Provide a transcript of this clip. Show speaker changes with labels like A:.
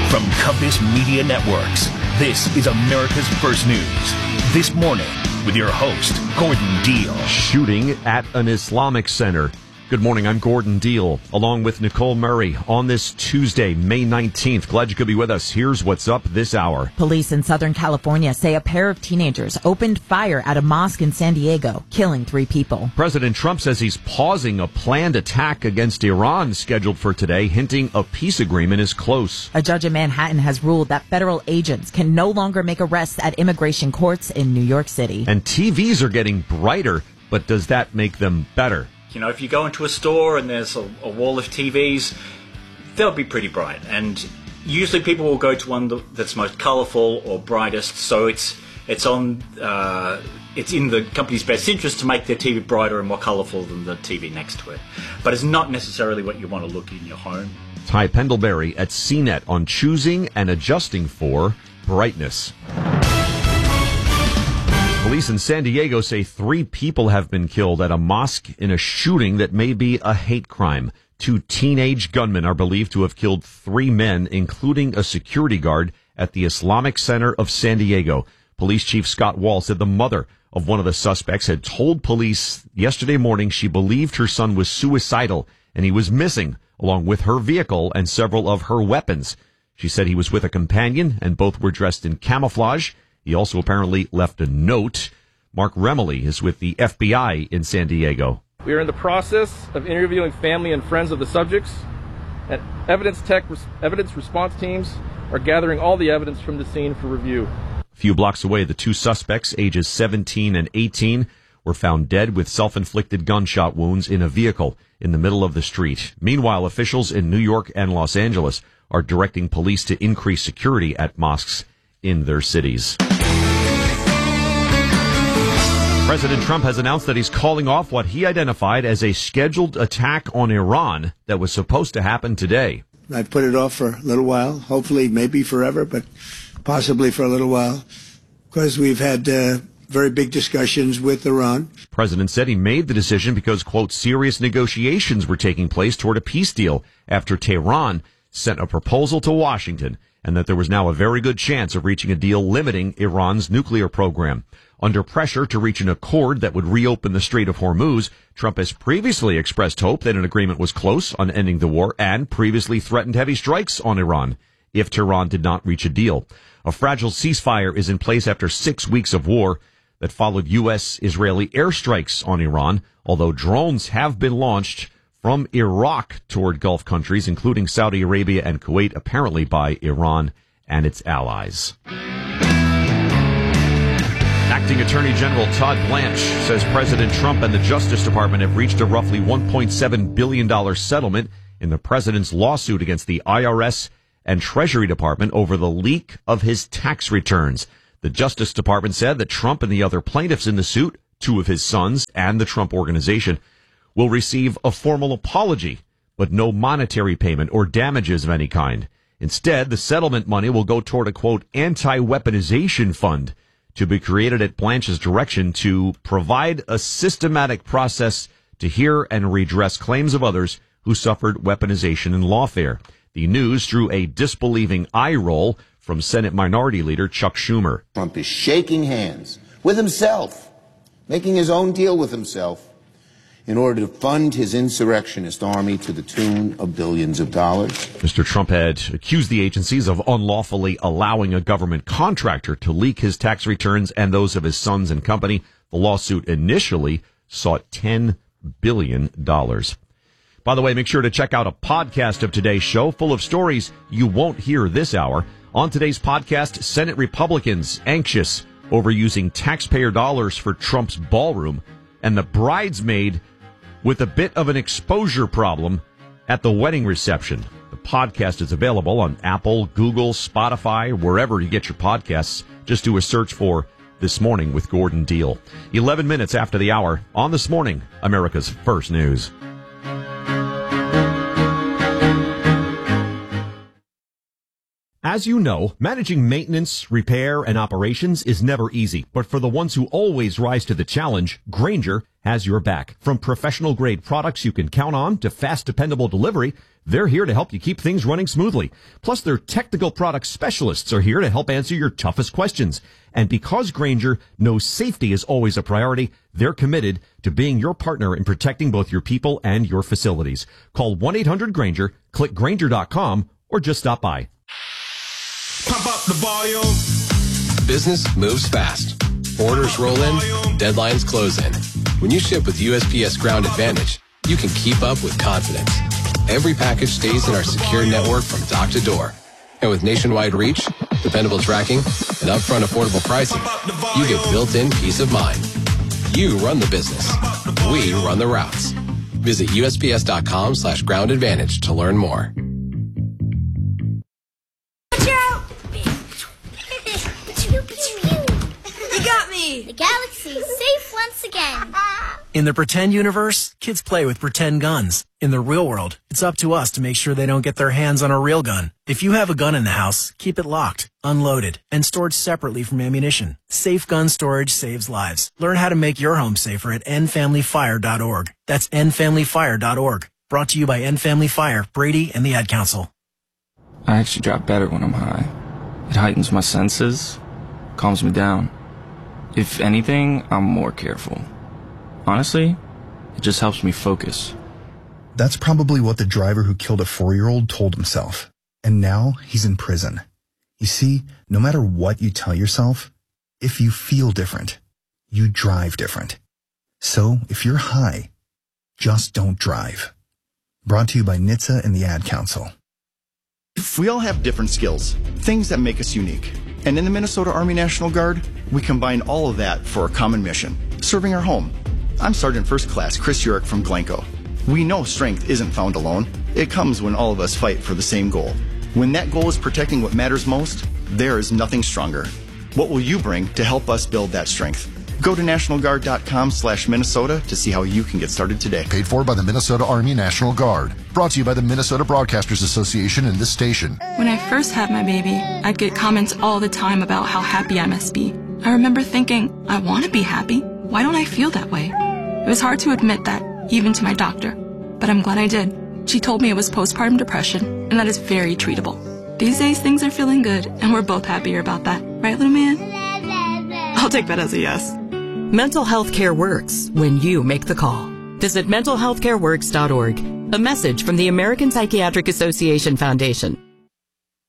A: From Compass Media Networks, this is America's First News. This morning, with your host, Gordon Deal.
B: Shooting at an Islamic center. Good morning, I'm Gordon Deal, along with Nicole Murray on this Tuesday, May 19th. Glad you could be with us. Here's what's up this hour.
C: Police in Southern California say a pair of teenagers opened fire at a mosque in San Diego, killing 3 people.
B: President Trump says he's pausing a planned attack against Iran scheduled for today, hinting a peace agreement is close.
C: A judge in Manhattan has ruled that federal agents can no longer make arrests at immigration courts in New York City.
B: And TVs are getting brighter, but does that make them better?
D: You know, if you go into a store and there's a wall of TVs, they'll be pretty bright. And usually people will go to one that's most colourful or brightest. So it's in the company's best interest to make their TV brighter and more colourful than the TV next to it. But it's not necessarily what you want to look in your home.
B: Ty Pendlebury at CNET on choosing and adjusting for brightness. Police in San Diego say 3 people have been killed at a mosque in a shooting that may be a hate crime. 2 teenage gunmen are believed to have killed 3 men, including a security guard at the Islamic Center of San Diego. Police Chief Scott Wall said the mother of one of the suspects had told police yesterday morning she believed her son was suicidal and he was missing, along with her vehicle and several of her weapons. She said he was with a companion and both were dressed in camouflage. He also apparently left a note. Mark Remley is with the FBI in San Diego.
E: We are in the process of interviewing family and friends of the subjects, and evidence response teams are gathering all the evidence from the scene for review.
B: A few blocks away, the 2 suspects, ages 17 and 18, were found dead with self-inflicted gunshot wounds in a vehicle in the middle of the street. Meanwhile, officials in New York and Los Angeles are directing police to increase security at mosques in their cities. President Trump has announced that he's calling off what he identified as a scheduled attack on Iran that was supposed to happen today.
F: I've put it off for a little while, hopefully maybe forever, but possibly for a little while, because we've had very big discussions with Iran.
B: The president said he made the decision because, quote, serious negotiations were taking place toward a peace deal after Tehran sent a proposal to Washington, and that there was now a very good chance of reaching a deal limiting Iran's nuclear program. Under pressure to reach an accord that would reopen the Strait of Hormuz, Trump has previously expressed hope that an agreement was close on ending the war and previously threatened heavy strikes on Iran if Tehran did not reach a deal. A fragile ceasefire is in place after 6 weeks of war that followed U.S.-Israeli airstrikes on Iran, although drones have been launched from Iraq toward Gulf countries, including Saudi Arabia and Kuwait, apparently by Iran and its allies. Acting Attorney General Todd Blanche says President Trump and the Justice Department have reached a roughly $1.7 billion settlement in the president's lawsuit against the IRS and Treasury Department over the leak of his tax returns. The Justice Department said that Trump and the other plaintiffs in the suit, 2 of his sons and the Trump Organization, will receive a formal apology, but no monetary payment or damages of any kind. Instead, the settlement money will go toward a, quote, anti-weaponization fund to be created at Blanche's direction to provide a systematic process to hear and redress claims of others who suffered weaponization in lawfare. The news drew a disbelieving eye roll from Senate Minority Leader Chuck Schumer.
G: Trump is shaking hands with himself, making his own deal with himself, in order to fund his insurrectionist army to the tune of billions of dollars.
B: Mr. Trump had accused the agencies of unlawfully allowing a government contractor to leak his tax returns and those of his sons and company. The lawsuit initially sought $10 billion. By the way, make sure to check out a podcast of today's show full of stories you won't hear this hour. On today's podcast, Senate Republicans anxious over using taxpayer dollars for Trump's ballroom, and the bridesmaid with a bit of an exposure problem at the wedding reception. The podcast is available on Apple, Google, Spotify, wherever you get your podcasts. Just do a search for This Morning with Gordon Deal. 11 minutes after the hour on This Morning, America's First News. As you know, managing maintenance, repair, and operations is never easy. But for the ones who always rise to the challenge, Grainger has your back. From professional-grade products you can count on to fast, dependable delivery, they're here to help you keep things running smoothly. Plus, their technical product specialists are here to help answer your toughest questions. And because Grainger knows safety is always a priority, they're committed to being your partner in protecting both your people and your facilities. Call 1-800-GRAINGER, click Grainger.com, or just stop by.
H: Pump up the volume.
I: Business moves fast. Orders roll in, deadlines close in. When you ship with USPS Ground Advantage, you can keep up with confidence. Every package stays in our secure network from dock to door. And with nationwide reach, dependable tracking, and upfront affordable pricing, you get built-in peace of mind. You run the business. We run the routes. Visit USPS.com/Ground Advantage to learn more.
J: You got me! The galaxy is safe once again.
K: In the pretend universe, kids play with pretend guns. In the real world, it's up to us to make sure they don't get their hands on a real gun. If you have a gun in the house, keep it locked, unloaded, and stored separately from ammunition. Safe gun storage saves lives. Learn how to make your home safer at endfamilyfire.org. That's endfamilyfire.org. Brought to you by End Family Fire, Brady, and the Ad Council.
L: I actually drop better when I'm high. It heightens my senses, calms me down. If anything, I'm more careful. Honestly, it just helps me focus.
M: That's probably what the driver who killed a 4-year-old told himself. And now he's in prison. You see, no matter what you tell yourself, if you feel different, you drive different. So if you're high, just don't drive. Brought to you by NHTSA and the Ad Council.
N: We all have different skills, things that make us unique. And in the Minnesota Army National Guard, we combine all of that for a common mission, serving our home. I'm Sergeant First Class Chris Urick from Glencoe. We know strength isn't found alone. It comes when all of us fight for the same goal. When that goal is protecting what matters most, there is nothing stronger. What will you bring to help us build that strength? Go to NationalGuard.com/Minnesota to see how you can get started today.
O: Paid for by the Minnesota Army National Guard. Brought to you by the Minnesota Broadcasters Association and this station.
P: When I first had my baby, I'd get comments all the time about how happy I must be. I remember thinking, I want to be happy. Why don't I feel that way? It was hard to admit that, even to my doctor. But I'm glad I did. She told me it was postpartum depression, and that is very treatable. These days, things are feeling good, and we're both happier about that. Right, little man? I'll take that as a yes.
Q: Mental health care works when you make the call. Visit mentalhealthcareworks.org. A message from the American Psychiatric Association Foundation.